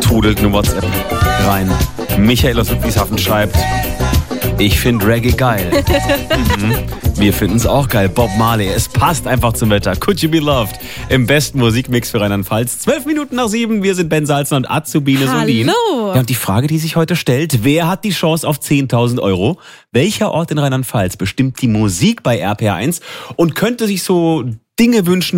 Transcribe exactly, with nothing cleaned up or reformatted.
trudelt eine WhatsApp rein. Michael aus Ludwigshafen schreibt: Ich finde Reggae geil. mhm. Wir finden es auch geil. Bob Marley, es passt einfach zum Wetter. Could You Be Loved? Im besten Musikmix für Rheinland-Pfalz. Zwölf Minuten nach sieben. Wir sind Ben Salzner und Azubine Solin. Hallo. Ja, und die Frage, die sich heute stellt: Wer hat die Chance auf zehntausend Euro? Welcher Ort in Rheinland-Pfalz bestimmt die Musik bei R P R eins und könnte sich so Dinge wünschen